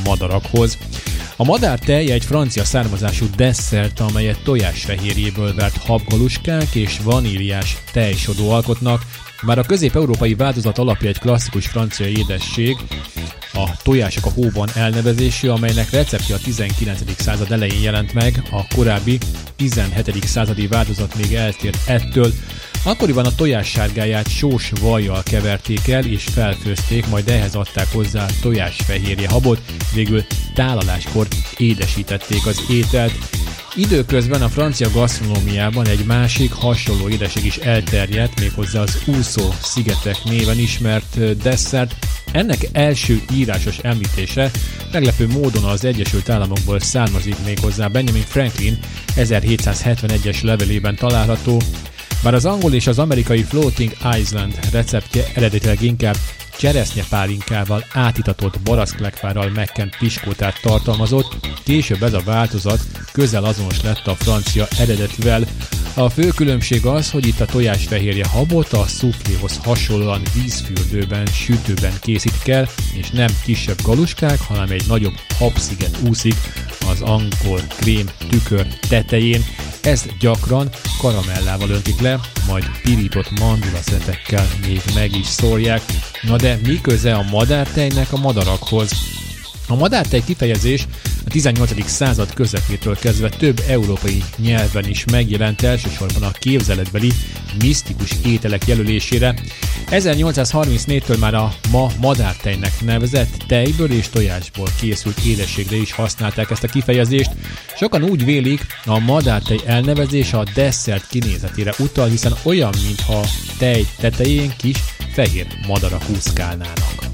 madarakhoz. A madártej egy francia származású desszert, amelyet tojásfehérjéből vert habgaluskák és vaníliás tejsodó alkotnak. Bár a közép-európai változat alapja egy klasszikus francia édesség, a tojások a hóban elnevezésű, amelynek receptje a 19. század elején jelent meg, a korábbi 17. századi változat még eltért ettől. Akkoriban a tojás sárgáját sós vajjal keverték el és felfőzték, majd ehhez adták hozzá tojásfehérje habot, végül tálaláskor édesítették az ételt. Időközben a francia gasztronómiában egy másik hasonló édesség is elterjedt, méghozzá az úszó szigetek néven ismert desszert. Ennek első írásos említése meglepő módon az Egyesült Államokból származik, méghozzá Benjamin Franklin 1771-es levelében található. Bár az angol és az amerikai Floating Island receptje eredetileg inkább cseresznyepálinkával átitatott baracklegfárral megkent piskótát tartalmazott, később ez a változat közel azonos lett a francia eredetivel. A fő különbség az, hogy itt a tojásfehérje habot a szufléhoz hasonlóan vízfürdőben, sütőben készítik el, és nem kisebb galuskák, hanem egy nagyobb habsziget úszik az angol krém tükör tetején. Ezt gyakran karamellával öntik le, majd pirított mandulaszetekkel még meg is szórják. Na de mi köze a madártejnek a madarakhoz? A madártej kifejezés a 18. század közepétől kezdve több európai nyelven is megjelent, elsősorban a képzeletbeli misztikus ételek jelölésére. 1834-től már a ma madártejnek nevezett tejből és tojásból készült édességre is használták ezt a kifejezést. Sokan úgy vélik, a madártej elnevezése a desszert kinézetére utal, hiszen olyan, mintha tej tetején kis fehér madarak úszkálnának.